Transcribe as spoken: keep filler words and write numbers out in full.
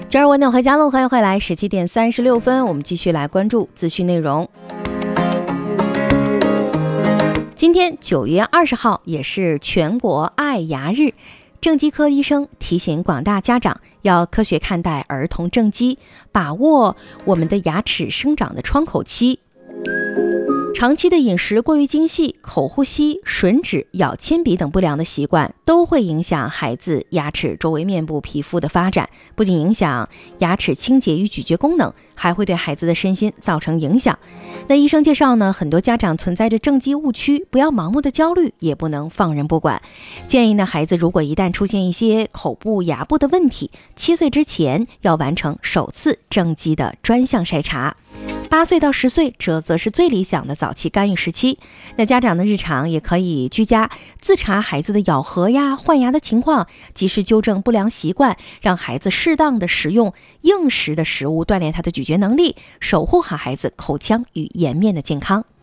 今儿晚点回家喽，欢迎回来，十七点三十六分，我们继续来关注资讯内容。今天九月二十号也是全国爱牙日，正畸科医生提醒广大家长要科学看待儿童正畸，把握我们的牙齿生长的窗口期。长期的饮食过于精细、口呼吸、吮指、咬铅笔等不良的习惯，都会影响孩子牙齿周围面部皮肤的发展，不仅影响牙齿清洁与咀嚼功能，还会对孩子的身心造成影响。那医生介绍呢，很多家长存在着正畸误区，不要盲目的焦虑，也不能放任不管。建议呢，孩子如果一旦出现一些口部、牙部的问题，七岁之前要完成首次正畸的专项筛查。八岁到十岁，这则是最理想的早期干预时期。那家长的日常也可以居家自查孩子的咬合呀、换牙的情况，及时纠正不良习惯，让孩子适当的食用硬食的食物，锻炼他的咀嚼能力，守护好孩子口腔与颜面的健康。